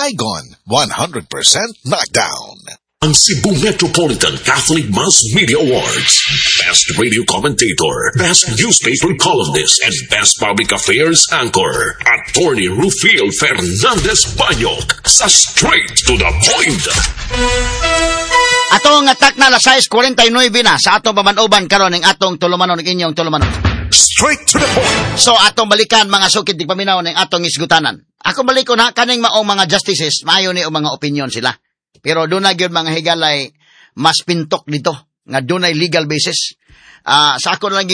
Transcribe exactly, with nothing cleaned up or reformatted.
Saigon, one hundred percent knockdown. Ang Cebu Metropolitan Catholic Mass Media Awards. Best Radio Commentator, Best Newspaper Columnist, and Best Public Affairs Anchor. Attorney Rufil Fernandez Banyok sa Straight to the Point. Atong atak na alas sais forty-nine na sa atong pamanuban karon ng atong tulumanon ng inyong tulumanon. Straight to the point. So atong balikan mga sukid tigpaminaw ng atong isgutanan. Ako balikon ha kaning maong mga justices, maayo ni o mga opinion sila. Pero doon na yun mga higalay mas pintok dito nga doon ay legal basis. Uh, sa ako lang